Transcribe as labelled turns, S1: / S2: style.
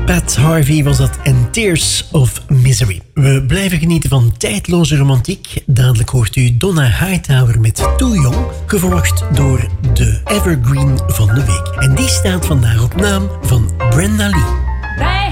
S1: Pat Harvey was dat en Tears of Misery. We blijven genieten van tijdloze romantiek. Dadelijk hoort u Donna Hightower met Too Young, gevolgd door de Evergreen van de week. En die staat vandaag op naam van Brenda Lee.